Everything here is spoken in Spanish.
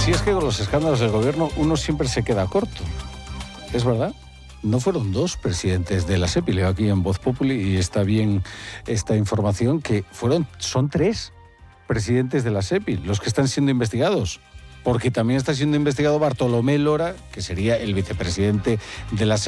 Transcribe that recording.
Si es que con los escándalos del gobierno uno siempre se queda corto. ¿Es verdad? No fueron 2 presidentes de la SEPI. Leo aquí en Voz Populi y está bien esta información que son 3 presidentes de la SEPI los que están siendo investigados. Porque también está siendo investigado Bartolomé Lora, que sería el vicepresidente de la SEPI.